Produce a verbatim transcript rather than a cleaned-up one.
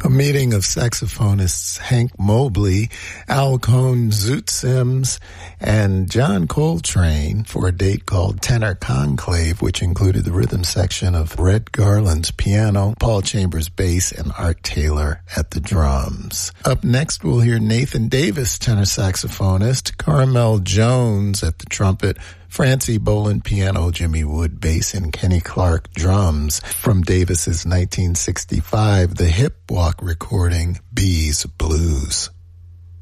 A meeting of saxophonists Hank Mobley, Al Cohn, Zoot Sims, and John Coltrane for a date called Tenor Conclave, which included the rhythm section of Red Garland's piano, Paul Chambers bass, and Art Taylor at the drums. Up next, we'll hear Nathan Davis, tenor saxophonist, Carmel Jones at the trumpet, Francie Boland piano, Jimmy Wood bass, and Kenny Clark drums from Davis's nineteen sixty-five The Hip Walk recording, Bees Blues.